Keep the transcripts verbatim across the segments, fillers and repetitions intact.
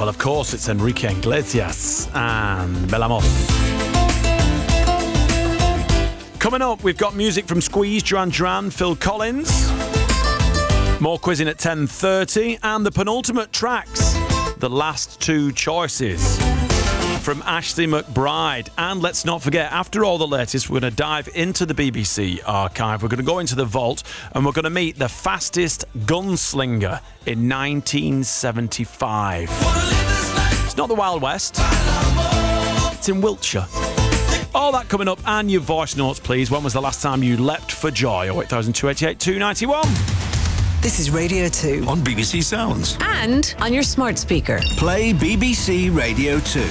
Well, of course, it's Enrique Iglesias and Belamos. Coming up, we've got music from Squeeze, Duran Duran, Phil Collins. More quizzing at ten thirty. And the penultimate tracks, the last two choices from Ashley McBride. And let's not forget, after all the latest, we're going to dive into the B B C archive. We're going to go into the vault and we're going to meet the fastest gunslinger in nineteen seventy-five. It's not the Wild West. It's in Wiltshire. All that coming up, and your voice notes, please. When was the last time you leapt for joy? oh eight thousand two eighty-eight two ninety-one. This is Radio two. On B B C Sounds. And on your smart speaker. Play B B C Radio two.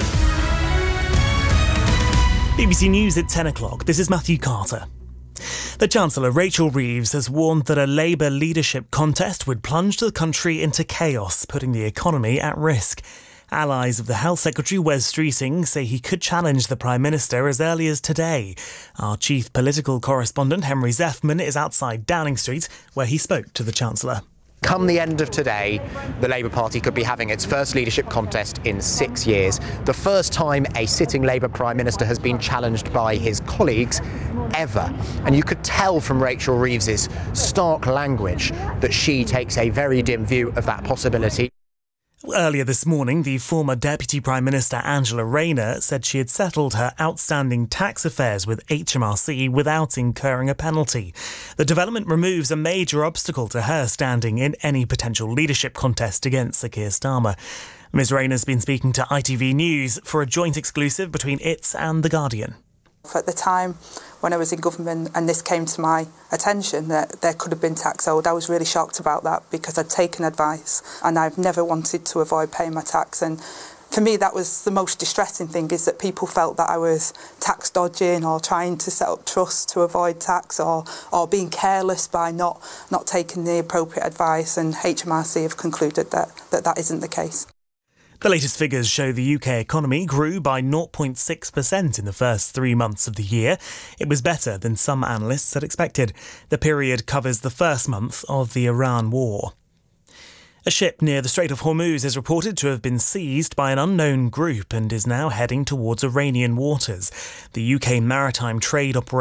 B B C News at ten o'clock. This is Matthew Carter. The Chancellor, Rachel Reeves, has warned that a Labour leadership contest would plunge the country into chaos, putting the economy at risk. Allies of the Health Secretary, Wes Streeting, say he could challenge the Prime Minister as early as today. Our chief political correspondent, Henry Zeffman, is outside Downing Street, where he spoke to the Chancellor. Come the end of today, the Labour Party could be having its first leadership contest in six years. The first time a sitting Labour Prime Minister has been challenged by his colleagues ever. And you could tell from Rachel Reeves's stark language that she takes a very dim view of that possibility. Earlier this morning, the former Deputy Prime Minister Angela Rayner said she had settled her outstanding tax affairs with H M R C without incurring a penalty. The development removes a major obstacle to her standing in any potential leadership contest against Sir Keir Starmer. Miz Rayner's been speaking to I T V News for a joint exclusive between it and The Guardian. At the time when I was in government and this came to my attention that there could have been tax owed, I was really shocked about that because I'd taken advice and I've never wanted to avoid paying my tax. And for me, that was the most distressing thing, is that people felt that I was tax dodging or trying to set up trusts to avoid tax, or, or being careless by not, not taking the appropriate advice. And H M R C have concluded that that, that isn't the case. The latest figures show the U K economy grew by zero point six percent in the first three months of the year. It was better than some analysts had expected. The period covers the first month of the Iran war. A ship near the Strait of Hormuz is reported to have been seized by an unknown group and is now heading towards Iranian waters. The U K Maritime Trade Operation